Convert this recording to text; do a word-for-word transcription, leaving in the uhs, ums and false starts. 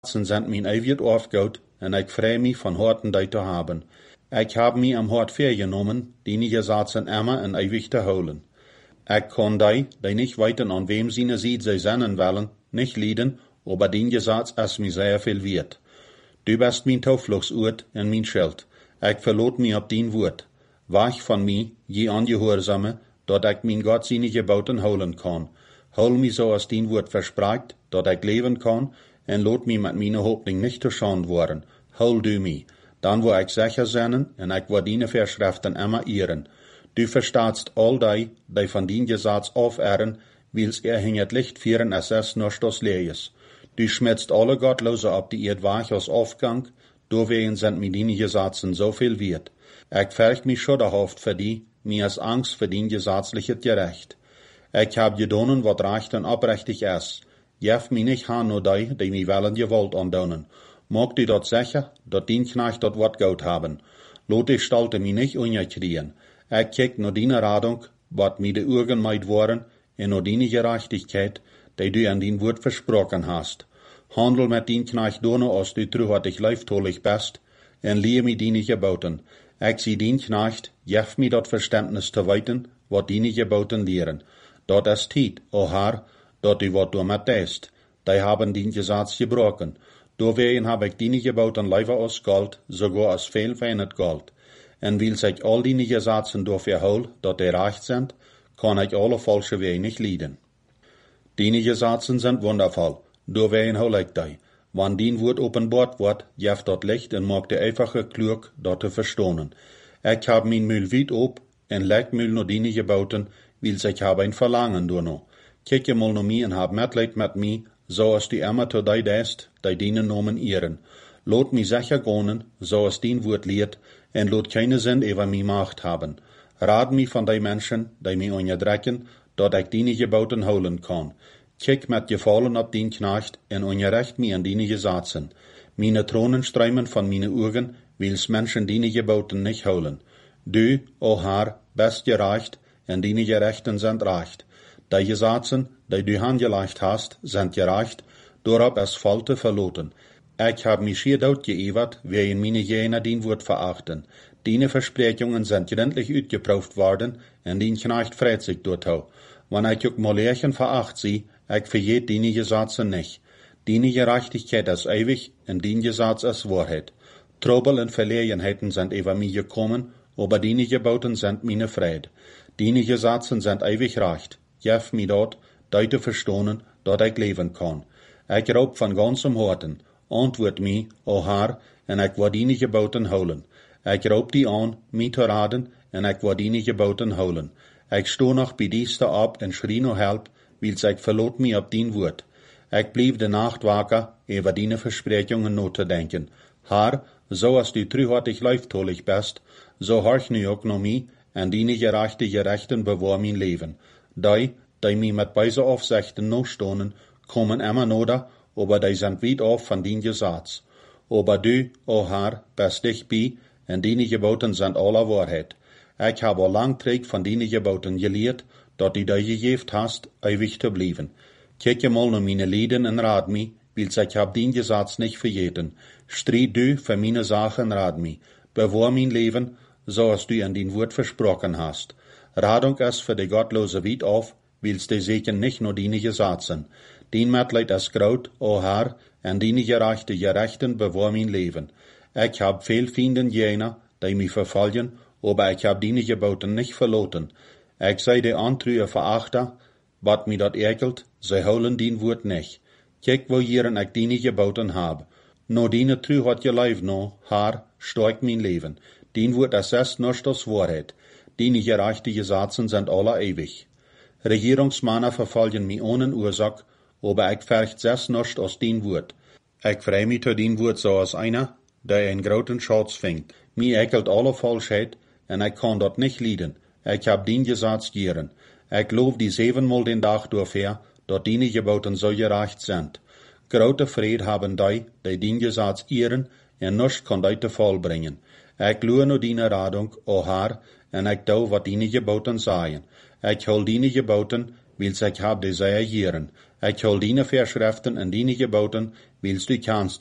sind mijn eiwit aufgehout en ik vrij mij van harten die te hebben. Ik heb mij am hart vergenomen, die Gesetze immer en ewig te houden. Ik kan die, die nicht weten an wem seine Seed sie senden wollen, nicht leiden, aber den Gesetz ist mir sehr viel wert. Du bist mein Taufluchtsort en mein Schild. Ik verlot mich op dien Wort. Wach von mir, je Angehörsame, dat ik mein Gott seine Geboten holen kann. Hol mich so als dien Wort verspricht, dat ik leven kann, en lot mich mit meiner Hoffnung nicht zu schand worden. Hol du mich. Dann wo ich sicher sein, en ik wo deine Verschriften immer ehren. Du verstehst all die, die von dien Gesetz aufehren, wils er hinget Licht führen, es es nur das Lees. Du schmitzt alle Gottlose ab, die ihr wach aus Aufgang, doorwegen sind mir die Gesetzen so viel wert. Ich fürcht mich schudderhaft für die, mir ist Angst für den gesetzliche Gerecht. Ich hab gedonnen, wat recht und oprechtig ist. Jef mich nicht han nur die, die mir wollen gewollt andonnen. Mag du dort sicher, dat dien Knecht dort wat gut haben. Lot ich stalte mich nicht unkriegen. Ich kick nur deine Radung, wat mir de Urgen meid waren, en nur deine Gerechtigkeit, die du an den Wort versprochen hast. Handel mit den Knecht dono, als du truhartig leiftolig bist, en lehe mi deine Geboten. Ich sie den Knecht, jef mi dat Verständnis te weiten, wat deine Geboten lehren. Dat is Tiet, o Herr, dat du wat du mit deist. Die haben den Gesetz gebrochen. Doorwegen hab ich deine Geboten lieber aus Gold, sogar aus viel feinet Gold. En wil sich all die Gesetzen dafür hol, dat die recht sind, kann ich alle falsche Wege nicht leiden. Die Gesetzen sind wundervoll, doorwegen hol ich die. Wann dien Wort openbart wird, jeft dat Licht en mag de einfache klug dat te verstonen. Ich hab mein Mühl weit op, en leg Mühl no die Geboten, wil sich hab ein Verlangen durno. Kijk mal no mi en hab Mitleid mit mi, so als die immer to die deist, die dienen nomen ehren. Lot mi sicher gonen, so als dien Wort leert, en lot keine Sinn über mi Macht haben. Raad mi von die Menschen, die mi onderdrecken, dat ik die Geboten holen kann. Kijk met gefallen op dien Knecht en ongerecht mi an die Gesetzen. Meine Thronen streimen von meine Augen, wils Menschen die Geboten nicht holen. Du, o Herr, bist gerecht, en die Gerechten sind recht. Die Gesetzen, die du angelegt hast, sind gerecht, dorop es Falte verloten. Ich hab mich schier dort geewert, wer in meine Jener dien Wort verachten. Deine Versprechungen sind gründlich uitgeprüft worden, en dien Knecht freut sich dort auch. Wenn ich auch Molerchen veracht sie, ich vergeht deine Gesetze nicht. Deine Gerechtigkeit ist ewig, en dien Gesetz ist Wahrheit. Trouble und Verlegenheiten sind über mich gekommen, aber deine Geboten sind meine Fried. Deine Gesetze sind ewig recht. Jef mi dort, die zu verstonen, dat ich leben kann. Ich raub von ganzem Herzen. Antwoord mi, o Herr, en ik wil die Geboten holen. Ik roep die aan, mi te raden, en ik wil die Geboten holen. Ik sto nog bij dieste op en schrie no help, wils ik verlot mi op dien woord. Ik blieb de nacht waker, over die Versprechungen not te denken. Herr, so als du truhartig leiftolig bist, so horch nu ook no mi, en die gerechte gerechten bewaar mijn leven. Die, die mi met beise Aufsichten no stonen, kommen immer noder, aber die sind weit auf von den Gesetz. Aber du, o Herr, bist dich bei, en die Geboten sind aller Wahrheit. Ich habe lang träg von den Geboten gelehrt, dat du dir gegeben hast, ewig zu bleiben. Kijk mal nur meine Lieden en raad mi, wils ich hab den Gesetz nicht vergeten. Stried du für meine Sachen, raad mi. Bewahr mein Leben, so als du an den Wort versprochen hast. Radung ist für die Gottlose weit auf, wils die sehen nicht nur deine Gesetzen. Dien Mitleid ist groot, o Herr, en die gerechte Gerechten bewahr mein Leben. Ich hab viel Fienden jener, die mich verfolgen, aber ich hab die Geboten nicht verloten. Ich sei die Antrühe verachter, wat mi dat ekelt, sie holen dien Wort nicht. Kijk wo jieren ich die Geboten hab. No die Trü hat je leif no, Herr, steigt mein Leben. Dien Wort ist erst nur das Wahrheit. Die gerechte Gesetzen sind alle ewig. Regierungsmänner verfolgen mich ohne Ursache, aber ich fürcht selbst nicht aus dien Wort. Ich freu mich zu dien Wort so als einer, der einen großen Schatz fängt. Mir ekelt alle Falschheit, en ich kann dort nicht leiden. Ich hab dien Gesetz gieren. Ich lob die siebenmal den Tag durchher, dort die Geboten so gerecht sind. Grote Fried haben die, die dien Gesetz ihren, en nichts kann die te Fall bringen. Ich lue nur die Radung, o Herr, en ich tau, wat die Geboten sagen. Ich hol die Geboten, wils ik hab de sehr jeren. Ik hol dine Verschriften en dine geboten, wils du kannst